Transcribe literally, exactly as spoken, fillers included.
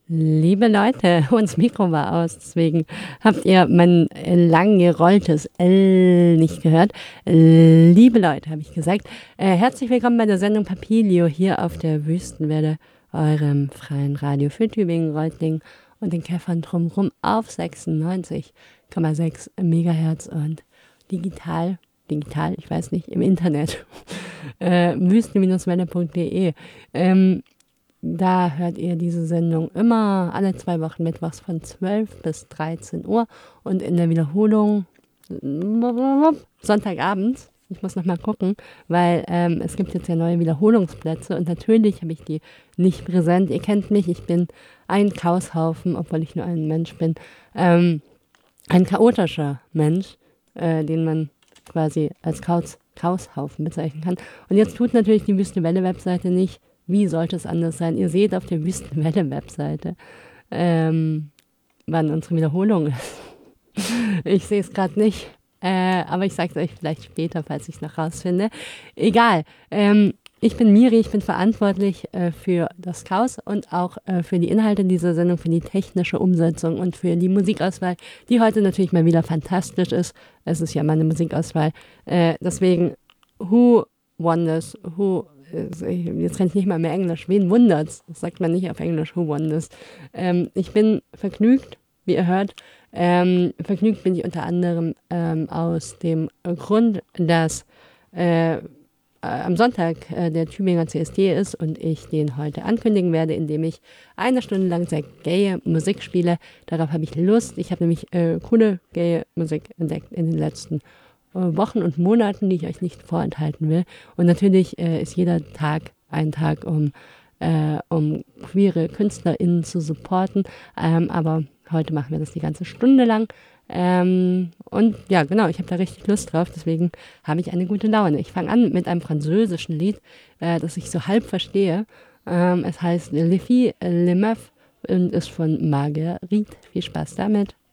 Liebe Leute, das Mikro war aus, deswegen habt ihr mein äh, lang gerolltes L nicht gehört. Liebe Leute, habe ich gesagt. Äh, herzlich willkommen bei der Sendung Papilio hier auf der Wüstenwelle, eurem freien Radio für Tübingen, Reutlingen und den Käffern drumherum auf sechsundneunzig Komma sechs Megahertz und digital, digital, ich weiß nicht, im Internet, äh, wüsten-welle punkt de. Ähm, Da hört ihr diese Sendung immer alle zwei Wochen mittwochs von zwölf bis dreizehn Uhr und in der Wiederholung Sonntagabends. Ich muss noch mal gucken, weil ähm, es gibt jetzt ja neue Wiederholungsplätze und natürlich habe ich die nicht präsent. Ihr kennt mich, ich bin ein Chaoshaufen, obwohl ich nur ein Mensch bin. Ähm, ein chaotischer Mensch, äh, den man quasi als Chaos, Chaoshaufen bezeichnen kann. Und jetzt tut natürlich die Wüstenwelle-Webseite nicht. Wie sollte es anders sein? Ihr seht auf der Wüstenwelle-Webseite, ähm, wann unsere Wiederholung ist. Ich sehe es gerade nicht, äh, aber ich sage es euch vielleicht später, falls ich es noch rausfinde. Egal, ähm, ich bin Miri, ich bin verantwortlich äh, für das Chaos und auch äh, für die Inhalte dieser Sendung, für die technische Umsetzung und für die Musikauswahl, die heute natürlich mal wieder fantastisch ist. Es ist ja meine Musikauswahl. Äh, deswegen, who wonders, who jetzt kann ich nicht mal mehr Englisch. Wen wundert's? Das sagt man nicht auf Englisch. Who wonders? Ähm, ich bin vergnügt, wie ihr hört. Ähm, vergnügt bin ich unter anderem ähm, aus dem Grund, dass äh, am Sonntag äh, der Tübinger C S D ist und ich den heute ankündigen werde, indem ich eine Stunde lang sehr gaye Musik spiele. Darauf habe ich Lust. Ich habe nämlich äh, coole gaye Musik entdeckt in den letzten Wochen und Monaten, die ich euch nicht vorenthalten will. Und natürlich äh, ist jeder Tag ein Tag, um, äh, um queere KünstlerInnen zu supporten. Ähm, aber heute machen wir das die ganze Stunde lang. Ähm, und ja, genau, ich habe da richtig Lust drauf, deswegen habe ich eine gute Laune. Ich fange an mit einem französischen Lied, äh, das ich so halb verstehe. Ähm, es heißt Les Filles, Les Meufs und ist von Marguerite. Viel Spaß damit.